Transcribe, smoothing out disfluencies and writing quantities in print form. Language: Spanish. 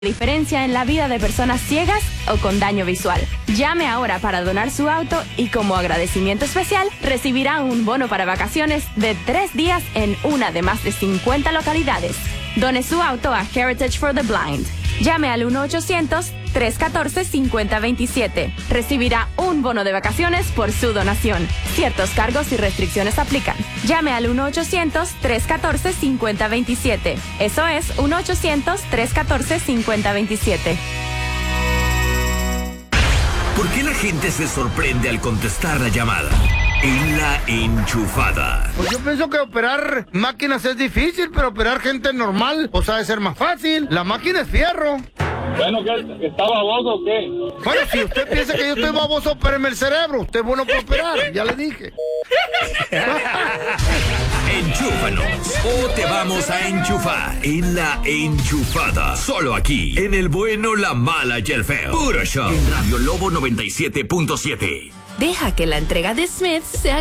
Diferencia en la vida de personas ciegas o con daño visual. Llame ahora para donar su auto y como agradecimiento especial recibirá un bono para vacaciones de 3 días en una de más de 50 localidades. Done su auto a Heritage for the Blind. Llame al 1-800-314-5027. Recibirá un bono de vacaciones por su donación. Ciertos cargos y restricciones aplican. Llame al 1-800-314-5027. Eso es 1-800-314-5027. ¿Por qué la gente se sorprende al contestar la llamada? En La Enchufada. Pues yo pienso que operar máquinas es difícil, pero operar gente normal, pues ha de ser más fácil. La máquina es fierro. Bueno, ¿qué? ¿Está baboso o qué? Bueno, si usted piensa que yo estoy baboso, opéreme el cerebro. Usted es bueno para operar, ya le dije. Enchúfanos o te vamos a enchufar en La Enchufada. Solo aquí, en el bueno, la mala y el feo. Puro show. En Radio Lobo 97.7. Deja que la entrega de Smith sea